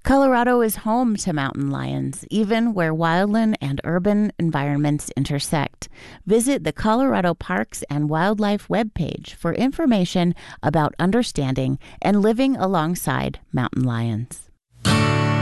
Colorado is home to mountain lions, even where wildland and urban environments intersect. Visit the Colorado Parks and Wildlife webpage for information about understanding and living alongside mountain lions.